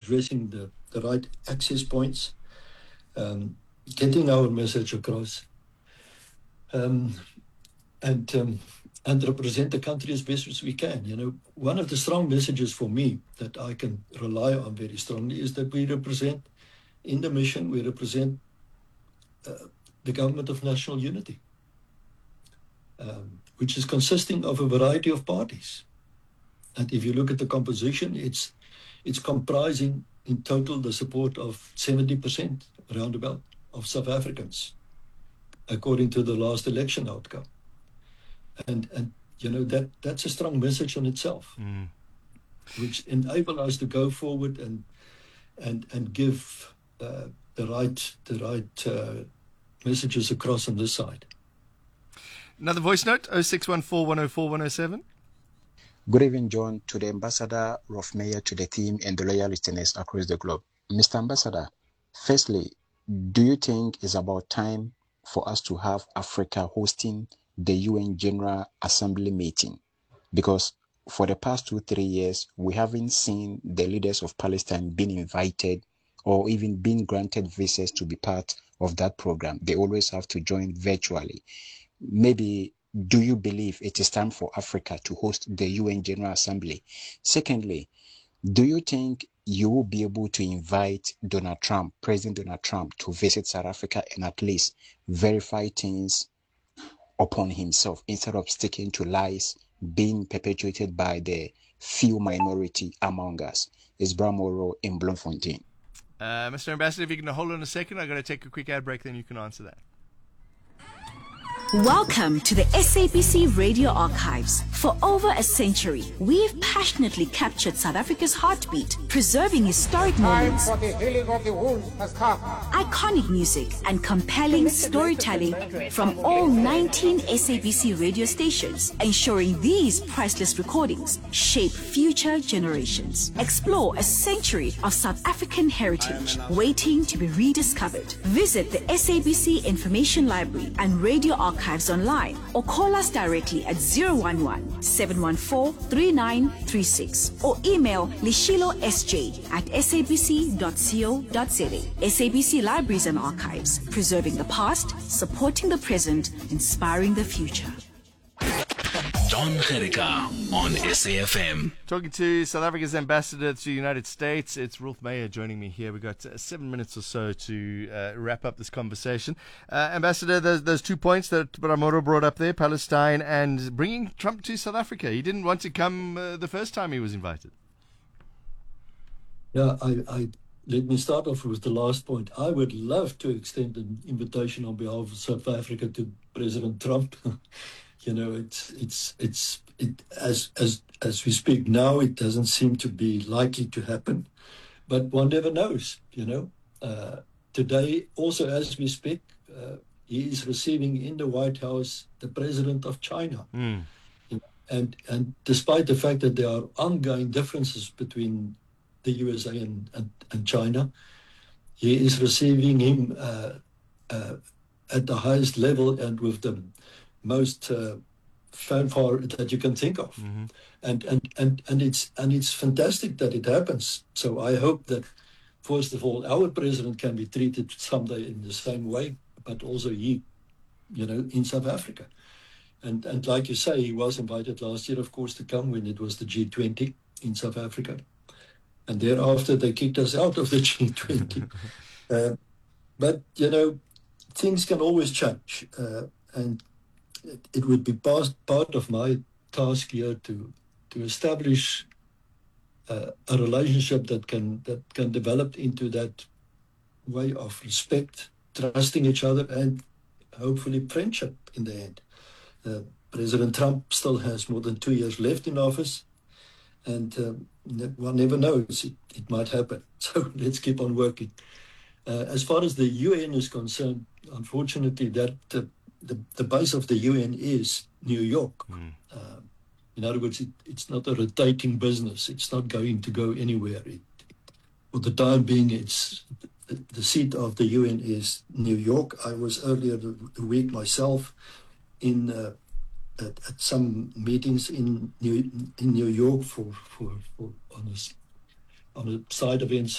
addressing the right access points, getting our message across, and represent the country as best as we can. You know, one of the strong messages for me that I can rely on very strongly is that we represent, in the mission, we represent the government of national unity, which is consisting of a variety of parties. And if you look at the composition, it's comprising in total the support of 70% roundabout of South Africans, according to the last election outcome. And you know, that's a strong message in itself, which enable us to go forward and give the right messages across on this side. Another voice note, 0614 104 107. Good evening, John, to the Ambassador, Rolf Meyer, to the team, and the loyal listeners across the globe. Mr. Ambassador, firstly, do you think it's about time for us to have Africa hosting the UN General Assembly meeting? Because for the past 2-3 years, we haven't seen the leaders of Palestine being invited or even being granted visas to be part of that program. They always have to join virtually. Maybe, do you believe it is time for Africa to host the UN General Assembly? Secondly, do you think you will be able to invite Donald Trump, President Donald Trump, to visit South Africa and at least verify things upon himself instead of sticking to lies being perpetuated by the few minority among us? It's Bramoro in Bloemfontein. Mr. Ambassador, if you can hold on a second, I'm going to take a quick ad break, then you can answer that. Welcome to the SABC Radio Archives. For over a century, we've passionately captured South Africa's heartbeat, preserving historic moments, Time for the healing of the wound has come. iconic music, and compelling storytelling from all 19 SABC radio stations, ensuring these priceless recordings shape future generations. Explore a century of South African heritage waiting to be rediscovered. Visit the SABC Information Library and Radio Archives online, or call us directly at 011-714-3936 or email lishilosj@sabc.co.za. SABC Libraries and Archives, preserving the past, supporting the present, inspiring the future. John Gerika on SAFM. Talking to South Africa's ambassador to the United States, it's Rolf Meyer joining me here. We've got 7 minutes or so to wrap up this conversation. Ambassador, there's 2 points that Bramoro brought up there, Palestine and bringing Trump to South Africa. He didn't want to come the first time he was invited. Yeah, let me start off with the last point. I would love to extend an invitation on behalf of South Africa to President Trump. You know, as we speak now, it doesn't seem to be likely to happen, but one never knows. You know, today also as we speak, he is receiving in the White House the president of China, and despite the fact that there are ongoing differences between the USA and China, he is receiving him at the highest level and with the most fanfare that you can think of, and it's fantastic that it happens. So I hope that first of all our president can be treated someday in the same way, but also he, you know, in South Africa, and like you say, he was invited last year, of course, to come when it was the G20 in South Africa, and thereafter they kicked us out of the G20. But you know, things can always change, and it would be part of my task here to establish a relationship that can develop into that way of respect, trusting each other, and hopefully friendship in the end. President Trump still has more than 2 years left in office, and one never knows, it might happen. So let's keep on working. As far as the UN is concerned, unfortunately, that the base of the UN is New York. In other words, it's not a rotating business. It's not going to go anywhere. For the time being, it's the seat of the UN is New York. I was earlier the week myself in at some meetings in New York for on a side events